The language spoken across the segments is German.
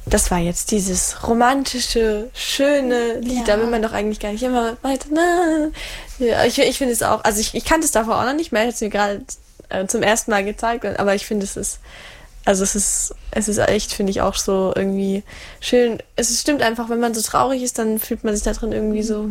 das war jetzt dieses romantische, schöne Lied. Da will man doch eigentlich gar nicht immer weiter. Ja, ich finde es auch, also ich kannte es davor auch noch nicht mehr, ich habe es mir gerade zum ersten Mal gezeigt, aber ich finde, es ist echt, finde ich, auch so irgendwie schön. Es stimmt einfach, wenn man so traurig ist, dann fühlt man sich da drin irgendwie so.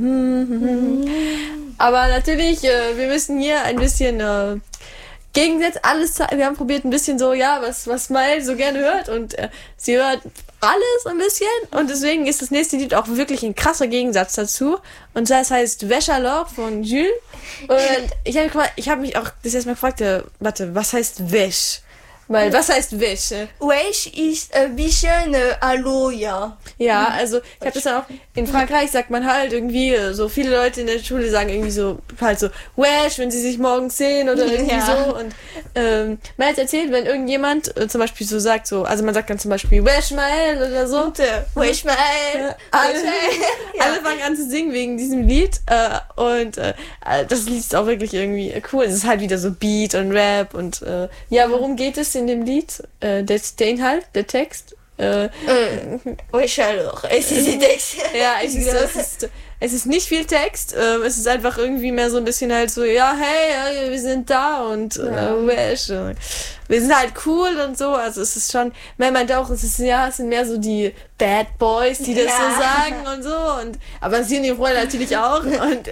Aber natürlich, wir müssen hier ein bisschen Gegensätze, alles, wir haben probiert ein bisschen so, ja, was Mai so gerne hört, und sie hört alles ein bisschen, und deswegen ist das nächste Lied auch wirklich ein krasser Gegensatz dazu, und das heißt Wesh alors von Jules, und ich habe mich auch das erstmal gefragt, was heißt Wesh? Weil, was heißt Wesh? Wesh ist ein bisschen Hallo, ja. Ja, also ich habe das dann auch, in Frankreich sagt man halt irgendwie, so viele Leute in der Schule sagen irgendwie so, halt so, Wesh, wenn sie sich morgens sehen oder irgendwie so. Und man hat erzählt, wenn irgendjemand zum Beispiel so sagt, so, also man sagt dann zum Beispiel Wesh Mael oder so. Und, Wesh Mael. Alle fangen an zu singen wegen diesem Lied, und das Lied ist auch wirklich irgendwie cool. Es ist halt wieder so Beat und Rap und worum geht es in dem Lied? Der Inhalt, der Text? Wesh alors. Es ist Text. Ja, es ist nicht viel Text, es ist einfach irgendwie mehr so ein bisschen halt so, ja, hey, wir sind da und Wesh. Wir sind halt cool und so, also es ist schon, man meint auch, es sind mehr so die Bad Boys, die das so sagen und so, aber sie und die Freunde natürlich auch, und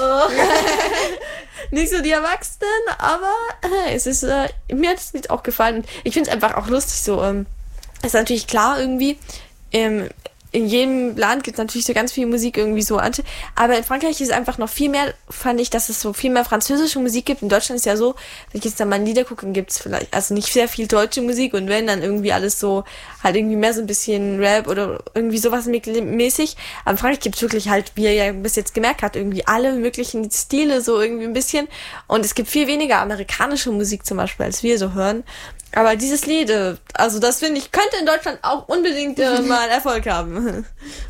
nicht so die Erwachsenen, aber es ist, mir hat das Lied auch gefallen, und ich finde es einfach auch lustig, so, ist natürlich klar irgendwie, in jedem Land gibt es natürlich so ganz viel Musik irgendwie so, aber in Frankreich ist es einfach noch viel mehr, fand ich, dass es so viel mehr französische Musik gibt. In Deutschland ist ja so, wenn ich jetzt dann mal Lieder gucke, gibt es vielleicht, also nicht sehr viel deutsche Musik, und wenn, dann irgendwie alles so, halt irgendwie mehr so ein bisschen Rap oder irgendwie sowas mäßig. Aber in Frankreich gibt es wirklich halt, wie ihr ja bis jetzt gemerkt habt, irgendwie alle möglichen Stile so irgendwie ein bisschen, und es gibt viel weniger amerikanische Musik zum Beispiel, als wir so hören. Aber dieses Lied, also das finde ich, könnte in Deutschland auch unbedingt mal Erfolg haben.